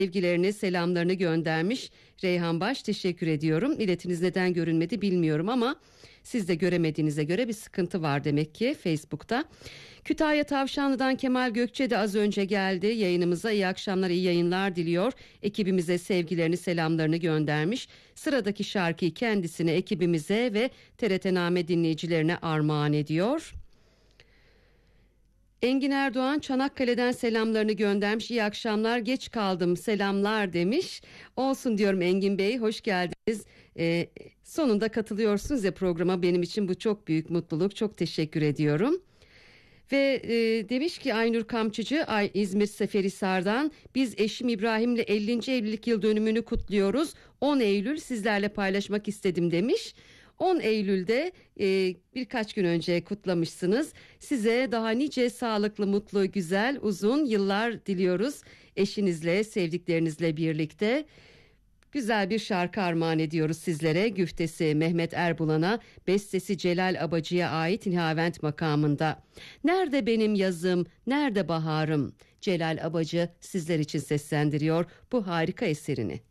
sevgilerini, selamlarını göndermiş. Reyhan Baş, teşekkür ediyorum. İletiniz neden görünmedi bilmiyorum ama siz de göremediğinize göre bir sıkıntı var demek ki Facebook'ta. Kütahya Tavşanlı'dan Kemal Gökçe de az önce geldi yayınımıza. İyi akşamlar, iyi yayınlar diliyor. Ekibimize sevgilerini, selamlarını göndermiş. Sıradaki şarkıyı kendisine, ekibimize ve TRT-Name dinleyicilerine armağan ediyor. Engin Erdoğan Çanakkale'den selamlarını göndermiş. İyi akşamlar, geç kaldım, selamlar demiş. Olsun diyorum Engin Bey, hoş geldiniz. Sonunda katılıyorsunuz ya programa, benim için bu çok büyük mutluluk. Çok teşekkür ediyorum. Ve demiş ki Aynur Kamçıcı İzmir Seferihisar'dan, biz eşim İbrahim'le 50. evlilik yıl dönümünü kutluyoruz. 10 Eylül sizlerle paylaşmak istedim demiş. 10 Eylül'de birkaç gün önce kutlamışsınız. Size daha nice sağlıklı, mutlu, güzel, uzun yıllar diliyoruz. Eşinizle, sevdiklerinizle birlikte. Güzel bir şarkı armağan ediyoruz sizlere. Güftesi Mehmet Erbulan'a, bestesi Celal Abacı'ya ait Nihavent makamında. Nerede benim yazım, nerede baharım? Celal Abacı sizler için seslendiriyor bu harika eserini.